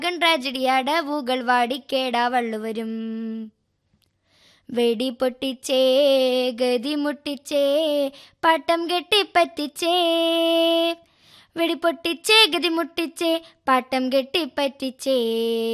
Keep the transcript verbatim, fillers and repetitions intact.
Tragedy അടവുകൾ വാടിക്കേടാ വള്ളുവരും. വെടി പൊട്ടിച്ചേ ഗതി മുട്ടിച്ചേ പാട്ടം കെട്ടിപ്പറ്റിച്ചേ, വെടി പൊട്ടിച്ചേ ഗതി മുട്ടിച്ചേ പാട്ടം കെട്ടിപ്പറ്റിച്ചേ.